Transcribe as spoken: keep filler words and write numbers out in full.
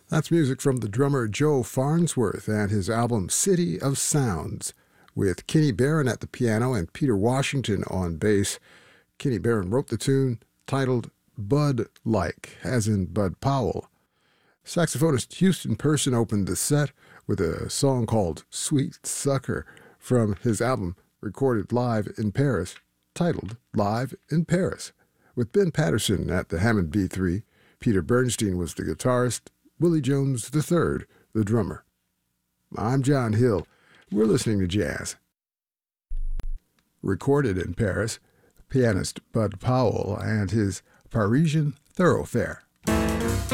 That's music from the drummer Joe Farnsworth and his album City of Sounds, with Kenny Barron at the piano and Peter Washington on bass. Kenny Barron wrote the tune, titled Bud Like, as in Bud Powell. Saxophonist Houston Person opened the set with a song called Sweet Sucker from his album recorded live in Paris, titled Live in Paris, with Ben Patterson at the Hammond B three. Peter Bernstein was the guitarist, Willie Jones the third, the drummer. I'm John Hill. We're listening to jazz. Recorded in Paris, pianist Bud Powell and his Parisian Thoroughfare.